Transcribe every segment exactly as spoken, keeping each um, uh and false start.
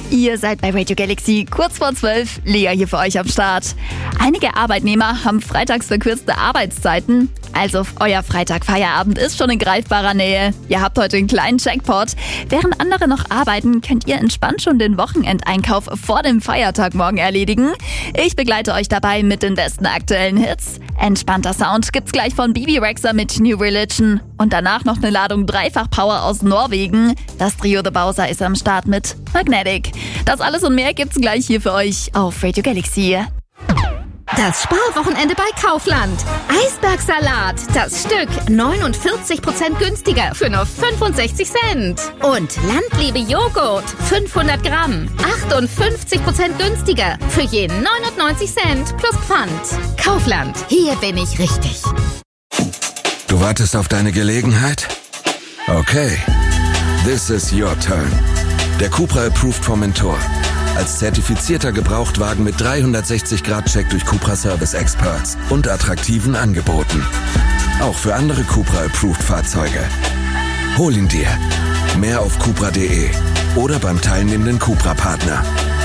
Ihr seid bei Radio Galaxy, kurz vor zwölf, Lea hier für euch am Start. Einige Arbeitnehmer haben freitags verkürzte Arbeitszeiten, also euer Freitag-Feierabend ist schon in greifbarer Nähe. Ihr habt heute einen kleinen Jackpot. Während andere noch arbeiten, könnt ihr entspannt schon den Wochenendeinkauf vor dem Feiertag morgen erledigen. Ich begleite euch dabei mit den besten aktuellen Hits. Entspannter Sound gibt's gleich von Bibi Rexha mit New Religion. Und danach noch eine Ladung Dreifach-Power aus Norwegen. Das Trio The Bowser ist am Start mit Magnetic. Das alles und mehr gibt's gleich hier für euch auf Radio Galaxy. Das Sparwochenende bei Kaufland. Eisbergsalat, das Stück neunundvierzig Prozent günstiger für nur fünfundsechzig Cent. Und Landliebe Joghurt, fünfhundert Gramm, achtundfünfzig Prozent günstiger für je neunundneunzig Cent plus Pfand. Kaufland, hier bin ich richtig. Du wartest auf deine Gelegenheit? Okay, this is your turn. Der Cupra Approved vom Mentor. Als zertifizierter Gebrauchtwagen mit dreihundertsechzig Grad Check durch Cupra Service Experts und attraktiven Angeboten. Auch für andere Cupra Approved Fahrzeuge. Hol ihn dir. Mehr auf cupra punkt de oder beim teilnehmenden Cupra-Partner.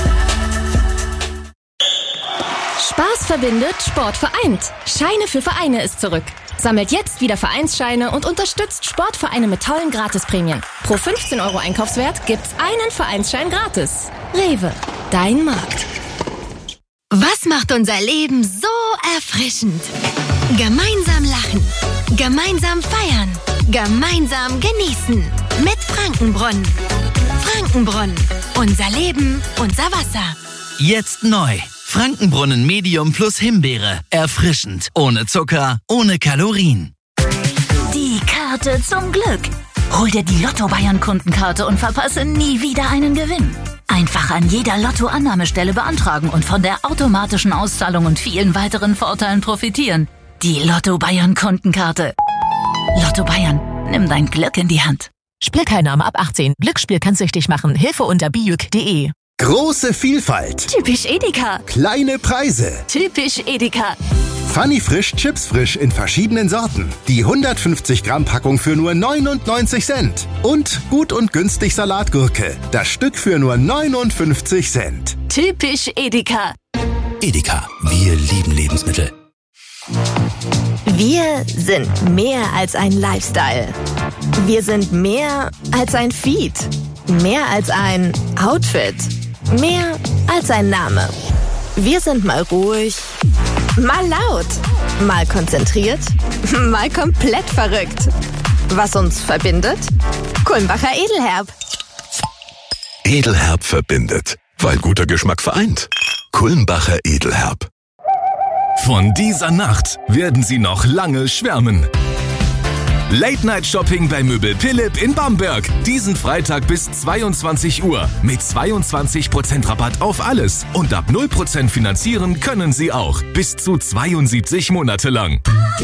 Spaß verbindet, Sport vereint. Scheine für Vereine ist zurück. Sammelt jetzt wieder Vereinsscheine und unterstützt Sportvereine mit tollen Gratisprämien. Pro fünfzehn Euro Einkaufswert gibt's einen Vereinsschein gratis. Rewe, dein Markt. Was macht unser Leben so erfrischend? Gemeinsam lachen, gemeinsam feiern, gemeinsam genießen. Mit Frankenbrunnen. Frankenbrunnen, unser Leben, unser Wasser. Jetzt neu. Frankenbrunnen Medium plus Himbeere. Erfrischend. Ohne Zucker, ohne Kalorien. Die Karte zum Glück. Hol dir die Lotto-Bayern-Kundenkarte und verpasse nie wieder einen Gewinn. Einfach an jeder Lotto-Annahmestelle beantragen und von der automatischen Auszahlung und vielen weiteren Vorteilen profitieren. Die Lotto-Bayern-Kundenkarte. Lotto Bayern. Nimm dein Glück in die Hand. Spielteilnahme ab achtzehn. Glücksspiel kann süchtig machen. Hilfe unter bijuk punkt de. Große Vielfalt. Typisch Edeka. Kleine Preise. Typisch Edeka. Funny Frisch Chips Frisch in verschiedenen Sorten. Die hundertfünfzig Gramm Packung für nur neunundneunzig Cent. Und gut und günstig Salatgurke. Das Stück für nur neunundfünfzig Cent. Typisch Edeka. Edeka. Wir lieben Lebensmittel. Wir sind mehr als ein Lifestyle. Wir sind mehr als ein Feed. Mehr als ein Outfit. Mehr als ein Name. Wir sind mal ruhig, mal laut, mal konzentriert, mal komplett verrückt. Was uns verbindet? Kulmbacher Edelherb. Edelherb verbindet, weil guter Geschmack vereint. Kulmbacher Edelherb. Von dieser Nacht werden Sie noch lange schwärmen. Late-Night-Shopping bei Möbel Philipp in Bamberg. Diesen Freitag bis zweiundzwanzig Uhr. Mit zweiundzwanzig Prozent Rabatt auf alles. Und ab null Prozent finanzieren können Sie auch. Bis zu zweiundsiebzig Monate lang.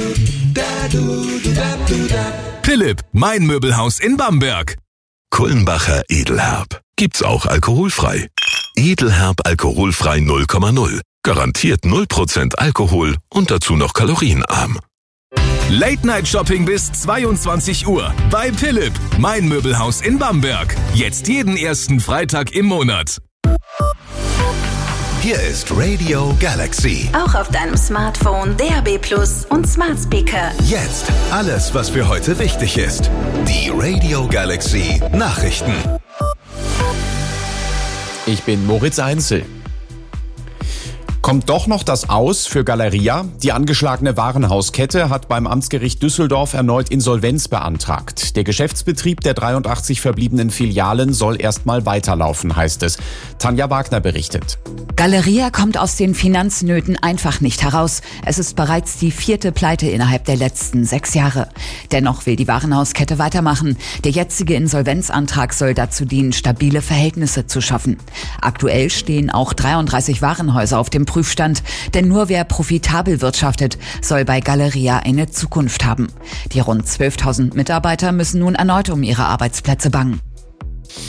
Philipp, mein Möbelhaus in Bamberg. Kulmbacher Edelherb. Gibt's auch alkoholfrei. Edelherb alkoholfrei null Komma null. Garantiert null Prozent Alkohol und dazu noch kalorienarm. Late-Night-Shopping bis zweiundzwanzig Uhr bei Philipp, mein Möbelhaus in Bamberg. Jetzt jeden ersten Freitag im Monat. Hier ist Radio Galaxy. Auch auf deinem Smartphone, D A B Plus und Smart Speaker. Jetzt alles, was für heute wichtig ist. Die Radio Galaxy Nachrichten. Ich bin Moritz Einzel. Kommt doch noch das Aus für Galeria? Die angeschlagene Warenhauskette hat beim Amtsgericht Düsseldorf erneut Insolvenz beantragt. Der Geschäftsbetrieb der dreiundachtzig verbliebenen Filialen soll erstmal weiterlaufen, heißt es. Tanja Wagner berichtet. Galeria kommt aus den Finanznöten einfach nicht heraus. Es ist bereits die vierte Pleite innerhalb der letzten sechs Jahre. Dennoch will die Warenhauskette weitermachen. Der jetzige Insolvenzantrag soll dazu dienen, stabile Verhältnisse zu schaffen. Aktuell stehen auch dreiunddreißig Warenhäuser auf dem Prüfstand, denn nur wer profitabel wirtschaftet, soll bei Galeria eine Zukunft haben. Die rund zwölftausend Mitarbeiter müssen nun erneut um ihre Arbeitsplätze bangen.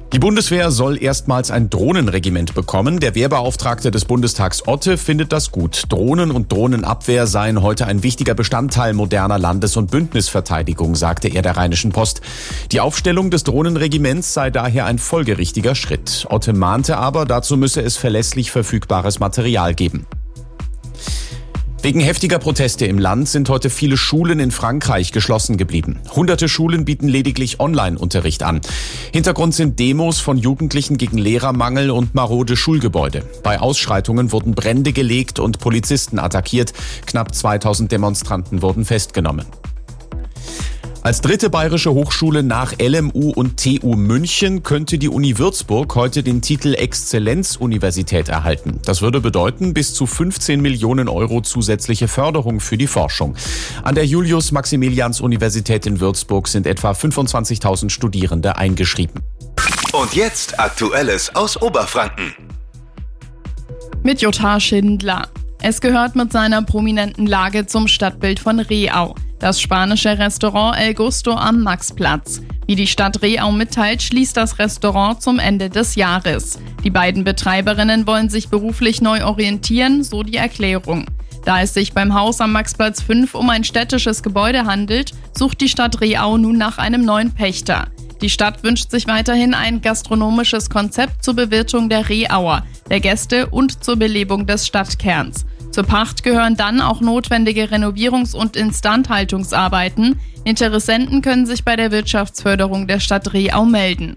Die Bundeswehr soll erstmals ein Drohnenregiment bekommen. Der Wehrbeauftragte des Bundestags Otte findet das gut. Drohnen und Drohnenabwehr seien heute ein wichtiger Bestandteil moderner Landes- und Bündnisverteidigung, sagte er der Rheinischen Post. Die Aufstellung des Drohnenregiments sei daher ein folgerichtiger Schritt. Otte mahnte aber, dazu müsse es verlässlich verfügbares Material geben. Wegen heftiger Proteste im Land sind heute viele Schulen in Frankreich geschlossen geblieben. Hunderte Schulen bieten lediglich Online-Unterricht an. Hintergrund sind Demos von Jugendlichen gegen Lehrermangel und marode Schulgebäude. Bei Ausschreitungen wurden Brände gelegt und Polizisten attackiert. Knapp zweitausend Demonstranten wurden festgenommen. Als dritte bayerische Hochschule nach L M U und T U München könnte die Uni Würzburg heute den Titel Exzellenzuniversität erhalten. Das würde bedeuten, bis zu fünfzehn Millionen Euro zusätzliche Förderung für die Forschung. An der Julius-Maximilians-Universität in Würzburg sind etwa fünfundzwanzigtausend Studierende eingeschrieben. Und jetzt Aktuelles aus Oberfranken. Mit Jutta Schindler. Es gehört mit seiner prominenten Lage zum Stadtbild von Rehau. Das spanische Restaurant El Gusto am Maxplatz. Wie die Stadt Rehau mitteilt, schließt das Restaurant zum Ende des Jahres. Die beiden Betreiberinnen wollen sich beruflich neu orientieren, so die Erklärung. Da es sich beim Haus am Maxplatz fünf um ein städtisches Gebäude handelt, sucht die Stadt Rehau nun nach einem neuen Pächter. Die Stadt wünscht sich weiterhin ein gastronomisches Konzept zur Bewirtung der Rehauer, der Gäste und zur Belebung des Stadtkerns. Zur Pacht gehören dann auch notwendige Renovierungs- und Instandhaltungsarbeiten. Interessenten können sich bei der Wirtschaftsförderung der Stadt Rehau melden.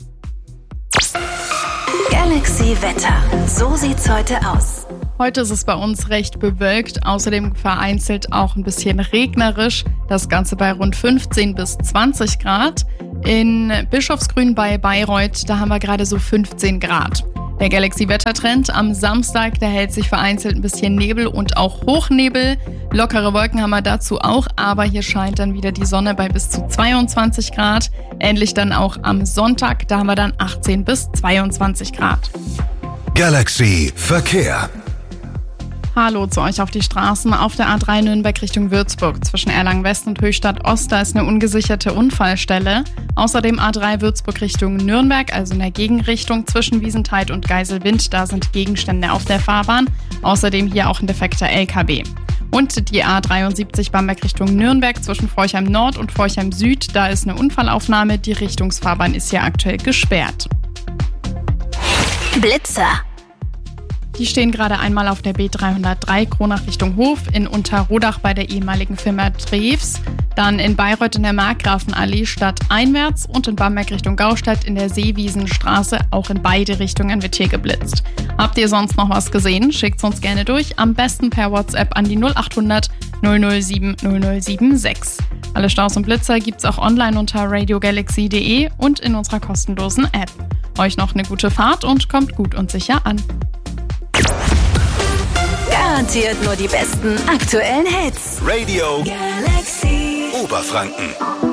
Galaxy Wetter. So sieht's heute aus. Heute ist es bei uns recht bewölkt, außerdem vereinzelt auch ein bisschen regnerisch. Das Ganze bei rund fünfzehn bis zwanzig Grad. In Bischofsgrün bei Bayreuth, da haben wir gerade so fünfzehn Grad. Der Galaxy-Wettertrend am Samstag, da hält sich vereinzelt ein bisschen Nebel und auch Hochnebel. Lockere Wolken haben wir dazu auch, aber hier scheint dann wieder die Sonne bei bis zu zweiundzwanzig Grad. Ähnlich dann auch am Sonntag, da haben wir dann achtzehn bis zweiundzwanzig Grad. Galaxy Verkehr. Hallo zu euch auf die Straßen. Auf der A drei Nürnberg Richtung Würzburg zwischen Erlangen West und Höchstadt Ost, da ist eine ungesicherte Unfallstelle. Außerdem A drei Würzburg Richtung Nürnberg, also in der Gegenrichtung zwischen Wiesenthal und Geiselwind, da sind Gegenstände auf der Fahrbahn. Außerdem hier auch ein defekter L K W. Und die A dreiundsiebzig Bamberg Richtung Nürnberg zwischen Forchheim Nord und Forchheim Süd, da ist eine Unfallaufnahme. Die Richtungsfahrbahn ist hier aktuell gesperrt. Blitzer. Die stehen gerade einmal auf der B dreihundertdrei Kronach Richtung Hof, in Unterrodach bei der ehemaligen Firma Treves, dann in Bayreuth in der Markgrafenallee stadteinwärts und in Bamberg Richtung Gaustadt in der Seewiesenstraße. Auch in beide Richtungen wird hier geblitzt. Habt ihr sonst noch was gesehen? Schickt's uns gerne durch, am besten per WhatsApp an die null acht hundert null null sieben null null sieben sechs. Alle Staus und Blitzer gibt's auch online unter radio galaxy punkt de und in unserer kostenlosen App. Euch noch eine gute Fahrt und kommt gut und sicher an. Garantiert nur die besten aktuellen Hits. Radio Galaxy Oberfranken.